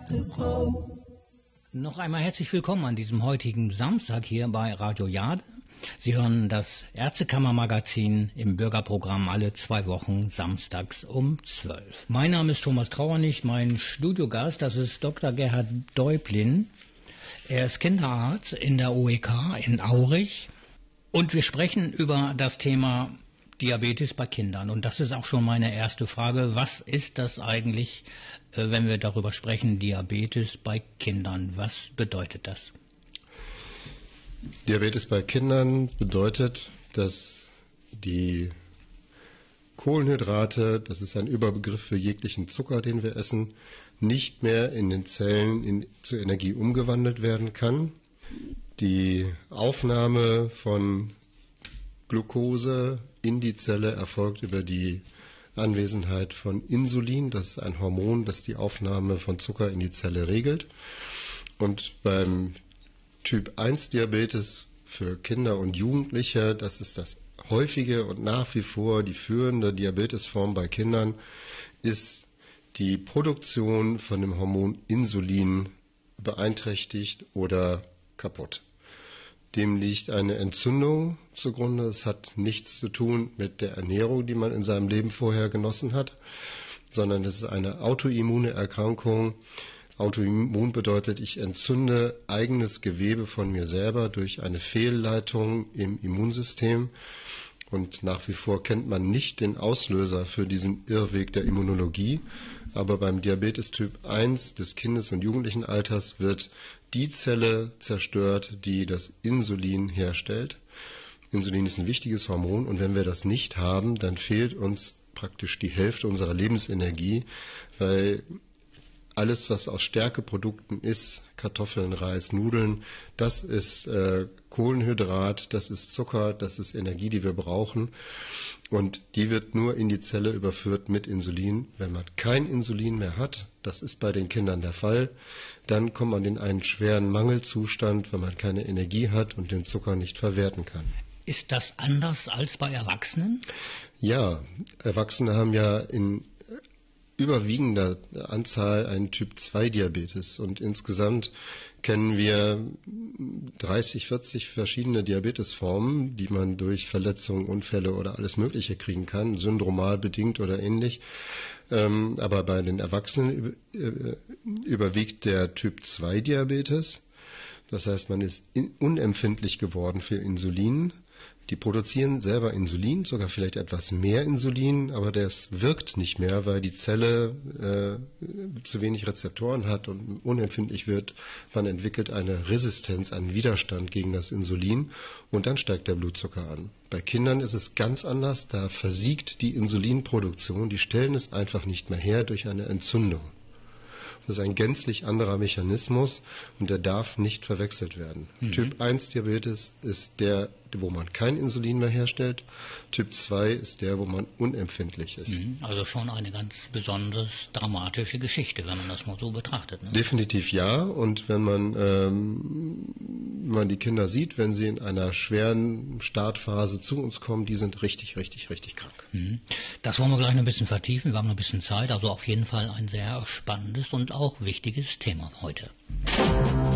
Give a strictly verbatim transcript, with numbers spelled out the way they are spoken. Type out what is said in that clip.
echte Frau. Noch einmal herzlich willkommen an diesem heutigen Samstag hier bei Radio Jade. Sie hören das Ärztekammer-Magazin im Bürgerprogramm alle zwei Wochen samstags um zwölf. Mein Name ist Thomas Trauernicht, mein Studiogast, das ist Doktor Gerhard Deublin. Er ist Kinderarzt in der O E K in Aurich und wir sprechen über das Thema Diabetes bei Kindern. Und das ist auch schon meine erste Frage. Was ist das eigentlich, wenn wir darüber sprechen, Diabetes bei Kindern? Was bedeutet das? Diabetes bei Kindern bedeutet, dass die Kohlenhydrate, das ist ein Überbegriff für jeglichen Zucker, den wir essen, nicht mehr in den Zellen in, zur Energie umgewandelt werden kann. Die Aufnahme von Glucose in die Zelle erfolgt über die Anwesenheit von Insulin. Das ist ein Hormon, das die Aufnahme von Zucker in die Zelle regelt. Und beim Typ eins Diabetes für Kinder und Jugendliche, das ist das häufige und nach wie vor die führende Diabetesform bei Kindern, ist die Produktion von dem Hormon Insulin beeinträchtigt oder kaputt. Dem liegt eine Entzündung zugrunde. Es hat nichts zu tun mit der Ernährung, die man in seinem Leben vorher genossen hat, sondern es ist eine autoimmune Erkrankung. Autoimmun bedeutet, ich entzünde eigenes Gewebe von mir selber durch eine Fehlleitung im Immunsystem. Und nach wie vor kennt man nicht den Auslöser für diesen Irrweg der Immunologie. Aber beim Diabetes Typ eins des Kindes- und Jugendlichenalters wird die Zelle zerstört, die das Insulin herstellt. Insulin ist ein wichtiges Hormon und wenn wir das nicht haben, dann fehlt uns praktisch die Hälfte unserer Lebensenergie, weil alles, was aus Stärkeprodukten ist, Kartoffeln, Reis, Nudeln, das ist äh, Kohlenhydrat, das ist Zucker, das ist Energie, die wir brauchen. Und die wird nur in die Zelle überführt mit Insulin. Wenn man kein Insulin mehr hat, das ist bei den Kindern der Fall, dann kommt man in einen schweren Mangelzustand, wenn man keine Energie hat und den Zucker nicht verwerten kann. Ist das anders als bei Erwachsenen? Ja, Erwachsene haben ja in überwiegender Anzahl einen Typ zwei Diabetes und insgesamt kennen wir dreißig, vierzig verschiedene Diabetesformen, die man durch Verletzungen, Unfälle oder alles Mögliche kriegen kann, syndromal bedingt oder ähnlich. Ähm, aber bei den Erwachsenen überwiegt der Typ zwei Diabetes. Das heißt, man ist unempfindlich geworden für Insulin. Die produzieren selber Insulin, sogar vielleicht etwas mehr Insulin, aber das wirkt nicht mehr, weil die Zelle äh, zu wenig Rezeptoren hat und unempfindlich wird. Man entwickelt eine Resistenz, einen Widerstand gegen das Insulin und dann steigt der Blutzucker an. Bei Kindern ist es ganz anders, da versiegt die Insulinproduktion, die stellen es einfach nicht mehr her durch eine Entzündung. Das ist ein gänzlich anderer Mechanismus und der darf nicht verwechselt werden. Mhm. Typ eins Diabetes ist der, wo man kein Insulin mehr herstellt. Typ zwei ist der, wo man unempfindlich ist. Mhm. Also schon eine ganz besonders dramatische Geschichte, wenn man das mal so betrachtet. Ne? Definitiv ja. Und wenn man, ähm, wenn man die Kinder sieht, wenn sie in einer schweren Startphase zu uns kommen, die sind richtig, richtig, richtig krank. Mhm. Das wollen wir gleich noch ein bisschen vertiefen. Wir haben noch ein bisschen Zeit. Also auf jeden Fall ein sehr spannendes und auch wichtiges Thema heute.